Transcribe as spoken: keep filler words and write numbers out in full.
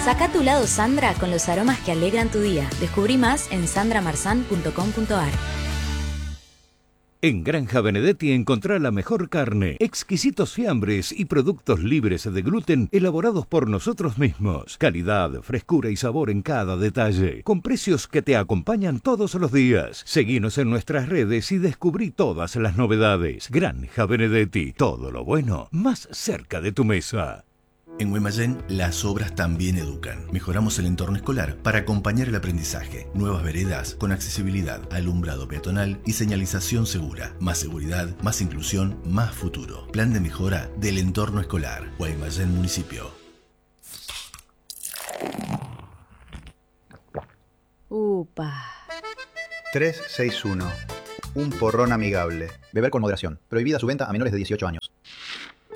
Saca tu lado Sandra con los aromas que alegran tu día. Descubrí más en sandra marzán punto com punto a r. En Granja Benedetti encontrá la mejor carne, exquisitos fiambres y productos libres de gluten elaborados por nosotros mismos. Calidad, frescura y sabor en cada detalle, con precios que te acompañan todos los días. Seguinos en nuestras redes y descubrí todas las novedades. Granja Benedetti, todo lo bueno más cerca de tu mesa. En Guaymallén, las obras también educan. Mejoramos el entorno escolar para acompañar el aprendizaje. Nuevas veredas con accesibilidad, alumbrado peatonal y señalización segura. Más seguridad, más inclusión, más futuro. Plan de mejora del entorno escolar. Guaymallén Municipio. Upa. trescientos sesenta y uno. Un porrón amigable. Beber con moderación. Prohibida su venta a menores de dieciocho años.